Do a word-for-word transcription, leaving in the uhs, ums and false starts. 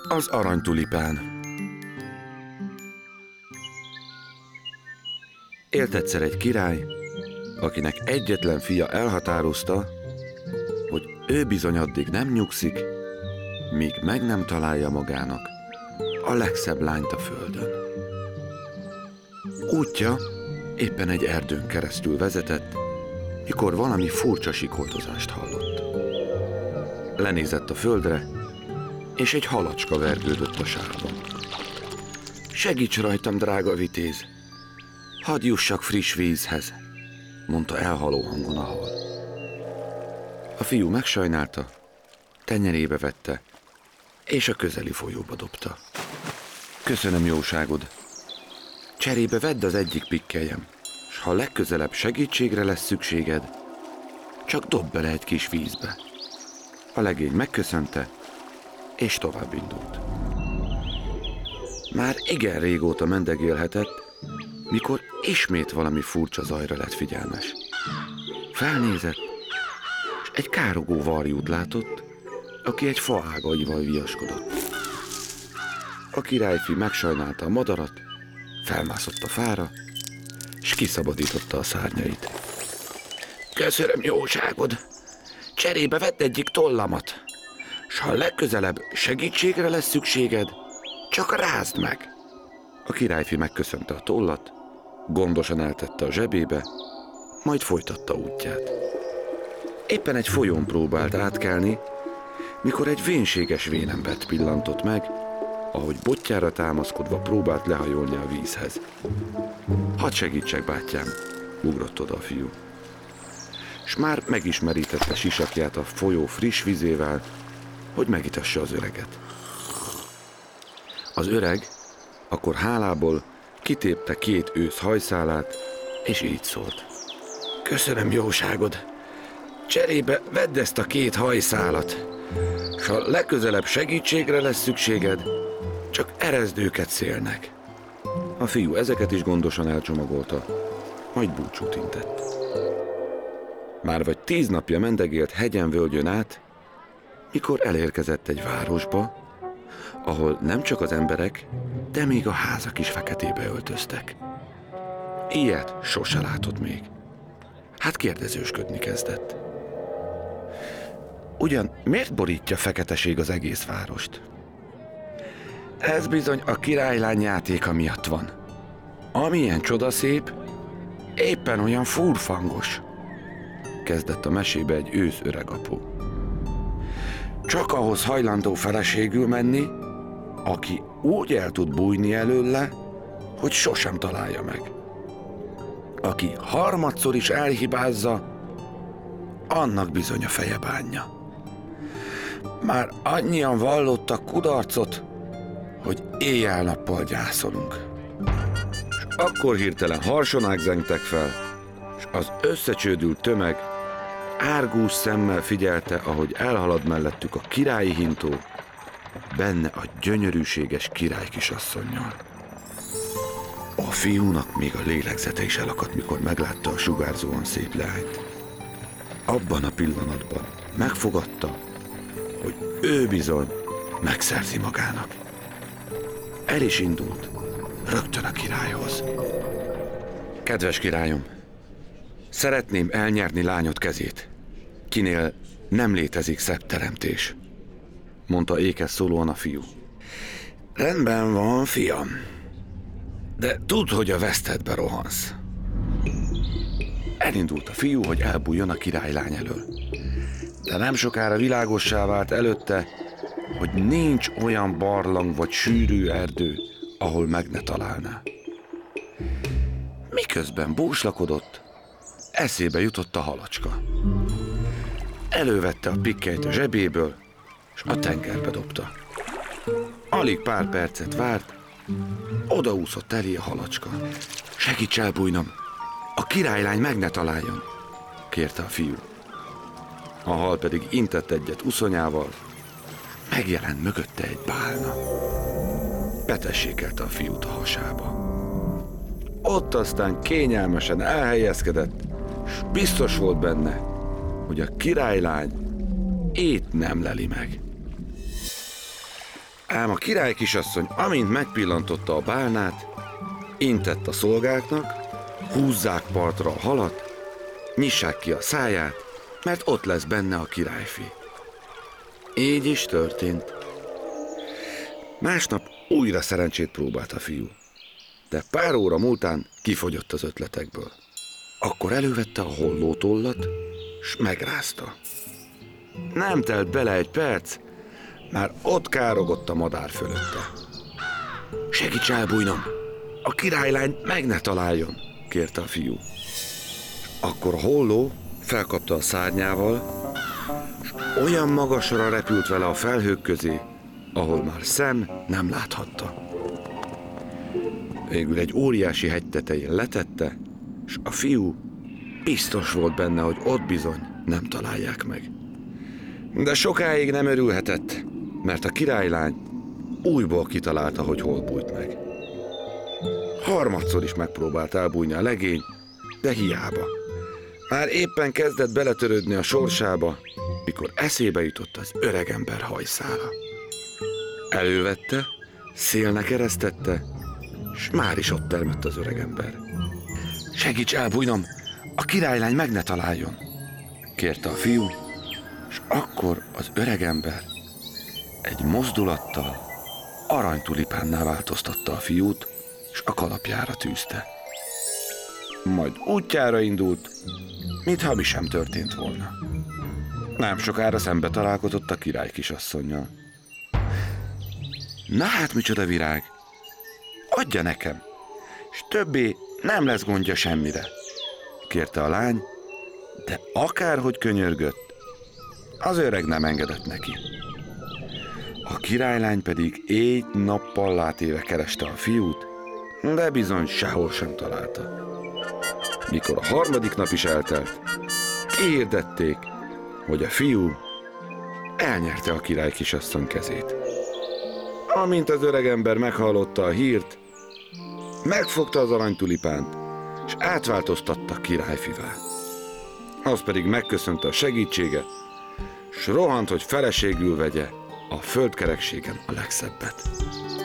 Az aranytulipán. Élt egyszer egy király, akinek egyetlen fia elhatározta, hogy ő bizony addig nem nyugszik, míg meg nem találja magának a legszebb lányt a földön. Útja éppen egy erdőn keresztül vezetett, mikor valami furcsa sikoltozást hallott. Lenézett a földre, és egy halacska vergődött a sárban. Segíts rajtam, drága vitéz! Hadd jussak friss vízhez, mondta elhaló hangon a hal. A fiú megsajnálta, tenyerébe vette, és a közeli folyóba dobta. Köszönöm, jóságod! Cserébe vedd az egyik pikkeljem, s ha legközelebb segítségre lesz szükséged, csak dob bele egy kis vízbe. A legény megköszönte, és tovább indult. Már igen régóta mendegélhetett, mikor ismét valami furcsa zajra lett figyelmes. Felnézett, és egy károgó varjút látott, aki egy fa ágaival viaskodott. A királyfi megsajnálta a madarat, felmászott a fára, és kiszabadította a szárnyait. Köszönöm, jóságod! Cserébe vedd egyik tollamat, s ha legközelebb segítségre lesz szükséged, csak rázd meg! A királyfi megköszönte a tollat, gondosan eltette a zsebébe, majd folytatta útját. Éppen egy folyón próbált átkelni, mikor egy vénséges vénembert pillantott meg, ahogy botjára támaszkodva próbált lehajolni a vízhez. Hadd segítsek, bátyám, ugrott oda a fiú. S már megismerítette sisakját a folyó friss vizével, hogy megitassa az öreget. Az öreg akkor hálából kitépte két ősz hajszálát, és így szólt. Köszönöm, jóságod! Cserébe vedd ezt a két hajszálat, s ha legközelebb segítségre lesz szükséged, csak erezd őket szélnek. A fiú ezeket is gondosan elcsomagolta, majd búcsút intett. Már vagy tíz napja mendegélt hegyen-völgyön át, mikor elérkezett egy városba, ahol nem csak az emberek, de még a házak is feketébe öltöztek. Ilyet sose látott még. Hát kérdezősködni kezdett. Ugyan miért borítja feketeség az egész várost? Ez bizony a királylány játéka miatt van. Amilyen csodaszép, éppen olyan furfangos, kezdett a mesébe egy ősz öreg apu. Csak ahhoz hajlandó feleségül menni, aki úgy el tud bújni előle, hogy sosem találja meg. Aki harmadszor is elhibázza, annak bizony a feje bánja. Már annyian vallottak kudarcot, hogy éjjel-nappal gyászolunk. És akkor hirtelen harsonák zengtek fel, és az összecsődült tömeg árgús szemmel figyelte, ahogy elhalad mellettük a királyi hintó, benne a gyönyörűséges király kisasszonnyal. A fiúnak még a lélegzete is elakadt, mikor meglátta a sugárzóan szép leányt. Abban a pillanatban megfogadta, hogy ő bizony megszerzi magának. El is indult, rögtön a királyhoz. Kedves királyom, szeretném elnyerni lányod kezét, kinél nem létezik szebb teremtés, mondta ékes szólóan a fiú. Rendben van, fiam, de tudd, hogy a vesztedbe rohansz. Elindult a fiú, hogy elbújjon a királylány elől. De nem sokára világossá vált előtte, hogy nincs olyan barlang vagy sűrű erdő, ahol meg ne találná. Miközben búslakodott, eszébe jutott a halacska. Elővette a pikkelyt a zsebéből, és a tengerbe dobta. Alig pár percet várt, odaúszott elé a halacska. Segíts elbújnom, a királylány meg ne találjon, kérte a fiú. A hal pedig intett egyet uszonyával, megjelent mögötte egy bálna. Betessékelte a fiút a hasába. Ott aztán kényelmesen elhelyezkedett, s biztos volt benne, hogy a királylány ét nem leli meg. Ám a király kisasszony, amint megpillantotta a bálnát, intett a szolgáknak, húzzák partra a halat, nyissák ki a száját, mert ott lesz benne a királyfi. Így is történt. Másnap újra szerencsét próbált a fiú, de pár óra múltán kifogyott az ötletekből. Akkor elővette a hollótollat, s megrázta. Nem telt bele egy perc, már ott károgott a madár fölötte. Segíts elbújnom, a királylány meg ne találjon, kérte a fiú. Akkor a holló felkapta a szárnyával, s olyan magasra repült vele a felhők közé, ahol már szem nem láthatta. Végül egy óriási hegy tetején letette, s a fiú biztos volt benne, hogy ott bizony nem találják meg. De sokáig nem örülhetett, mert a királylány újból kitalálta, hogy hol bújt meg. Harmadszor is megpróbált elbújni a legény, de hiába. Már éppen kezdett beletörődni a sorsába, mikor eszébe jutott az öregember hajszála. Elővette, szélnek eresztette, s már is ott termett az öregember. Segíts elbújnom, a királylány meg ne találjon, kérte a fiú, és akkor az öregember egy mozdulattal aranytulipánná változtatta a fiút, és a kalapjára tűzte. Majd útjára indult, mintha mi sem történt volna. Nem sokára szembe találkozott a király kisasszonnyal. Na hát, micsoda virág! Adja nekem, és többé nem lesz gondja semmire, kérte a lány, de akárhogy könyörgött, az öreg nem engedett neki. A királylány pedig éjt-nappal látéve kereste a fiút, de bizony sehol sem találta. Mikor a harmadik nap is eltelt, kihirdették, hogy a fiú elnyerte a király kisasszony kezét. Amint az öregember meghallotta a hírt, megfogta az aranytulipánt, és átváltoztatta királyfivá. Az pedig megköszönte a segítséget, s rohant, hogy feleségül vegye a földkerekségen a legszebbet.